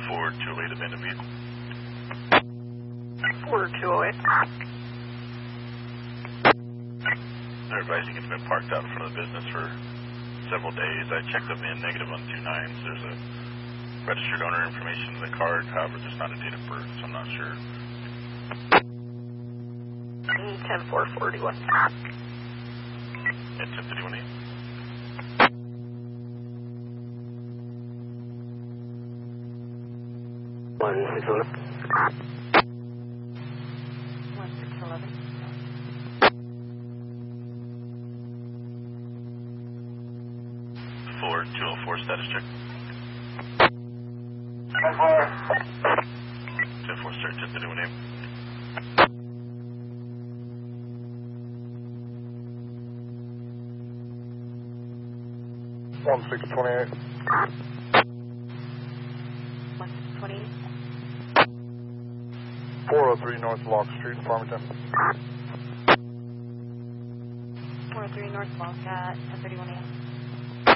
Ford 208 abandoned vehicle. Ford 208. They're advising it's been parked out in front of the business for several days. I checked them in, negative on 2.9s. There's a registered owner information in the card, however, there's not a date of birth, so I'm not sure. 10-4-41. Yeah, 10-51. 1611. 1611. Ford 204 status check. 10-4. 10-4 start 10-51. 1628. 1628. 403 North Lock Street, Farmington. 403 North Walcott, 1031 AM.